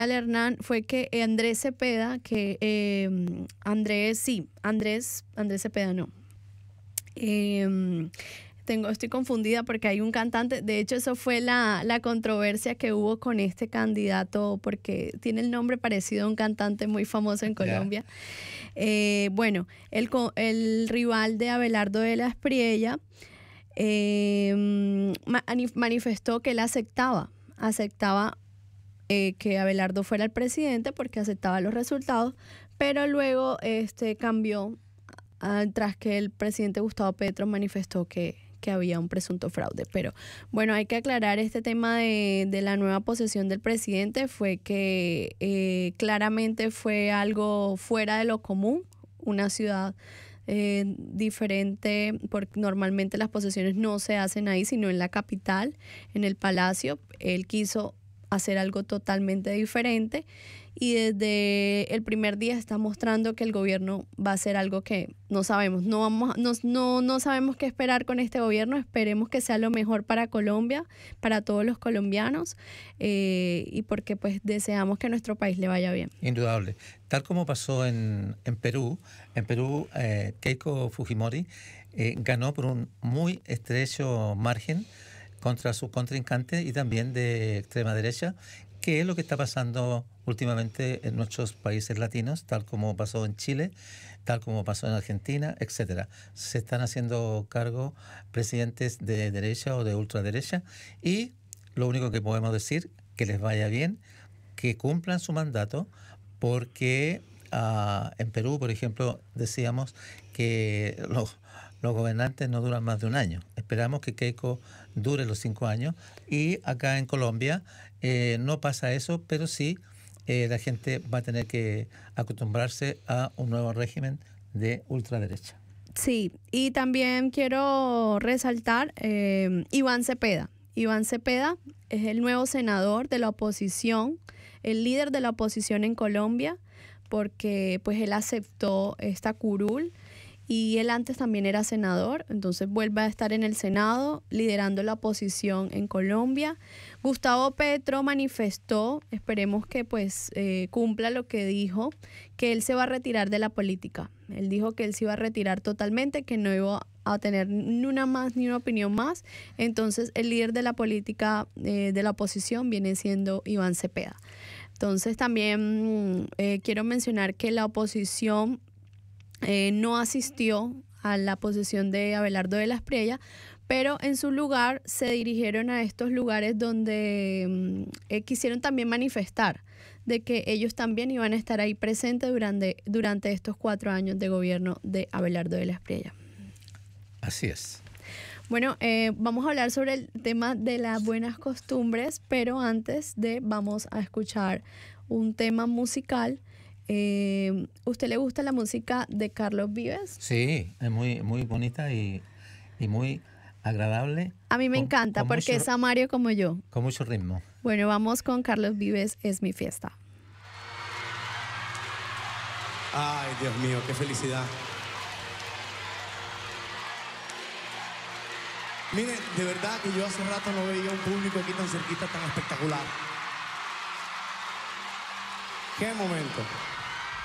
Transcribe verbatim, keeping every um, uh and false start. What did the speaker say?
Hernán, fue que Andrés Cepeda, que eh, Andrés, sí, Andrés, Andrés Cepeda no. Eh, tengo, estoy confundida porque hay un cantante, de hecho eso fue la, la controversia que hubo con este candidato porque tiene el nombre parecido a un cantante muy famoso en Colombia. Yeah. Eh, bueno, el, el rival de Abelardo de la Espriella eh, manifestó que él aceptaba, aceptaba Eh, que Abelardo fuera el presidente porque aceptaba los resultados, pero luego este, cambió uh, tras que el presidente Gustavo Petro manifestó que, que había un presunto fraude. Pero bueno, hay que aclarar este tema de, de la nueva posesión del presidente, fue que eh, claramente fue algo fuera de lo común, una ciudad Eh, diferente, porque normalmente las posesiones no se hacen ahí, sino en la capital, en el Palacio. Él quiso hacer algo totalmente diferente y desde el primer día está mostrando que el gobierno va a hacer algo que no sabemos, no, vamos, no, no, no sabemos qué esperar con este gobierno, esperemos que sea lo mejor para Colombia, para todos los colombianos eh, y porque pues deseamos que nuestro país le vaya bien. Indudable, tal como pasó en, en Perú, en Perú eh, Keiko Fujimori eh, ganó por un muy estrecho margen contra su contrincante y también de extrema derecha, que es lo que está pasando últimamente en nuestros países latinos, tal como pasó en Chile, tal como pasó en Argentina, etcétera. Se están haciendo cargo presidentes de derecha o de ultraderecha y lo único que podemos decir, que les vaya bien, que cumplan su mandato, porque uh, en Perú, por ejemplo, decíamos que los Los gobernantes no duran más de un año. Esperamos que Keiko dure los cinco años. Y acá en Colombia eh, no pasa eso, pero sí eh, la gente va a tener que acostumbrarse a un nuevo régimen de ultraderecha. Sí, y también quiero resaltar eh, Iván Cepeda. Iván Cepeda es el nuevo senador de la oposición, el líder de la oposición en Colombia, porque pues él aceptó esta curul. Y él antes también era senador, entonces vuelve a estar en el Senado liderando la oposición en Colombia. Gustavo Petro manifestó, esperemos que pues eh, cumpla lo que dijo, que él se va a retirar de la política. Él dijo que él se iba a retirar totalmente, que no iba a tener ni una más ni una opinión más. Entonces el líder de la política eh, de la oposición viene siendo Iván Cepeda. Entonces también eh, quiero mencionar que la oposición Eh, no asistió a la posesión de Abelardo de la Espriella, pero en su lugar se dirigieron a estos lugares donde eh, quisieron también manifestar de que ellos también iban a estar ahí presentes durante, durante estos cuatro años de gobierno de Abelardo de la Espriella. Así es. Bueno, eh, vamos a hablar sobre el tema de las buenas costumbres, pero antes de vamos a escuchar un tema musical. Eh, ¿Usted le gusta la música de Carlos Vives? Sí, es muy, muy bonita y, y muy agradable. A mí me con, encanta con porque mucho, es Samario como yo. Con mucho ritmo. Bueno, vamos con Carlos Vives, Es mi fiesta. Ay, Dios mío, qué felicidad. Miren, de verdad que yo hace rato no veía un público aquí tan cerquita, tan espectacular. ¡Qué momento!